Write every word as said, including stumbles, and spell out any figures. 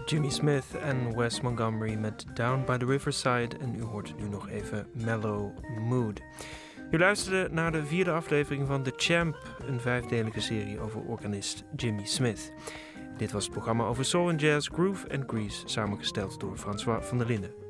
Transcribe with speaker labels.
Speaker 1: Jimmy Smith en Wes Montgomery met Down by the Riverside. En u hoort nu nog even Mellow Mood. U luisterde naar de vierde aflevering van The Champ, een vijfdelige serie over organist Jimmy Smith. Dit was het programma over soul and jazz, groove en grease, samengesteld door François van der Linden.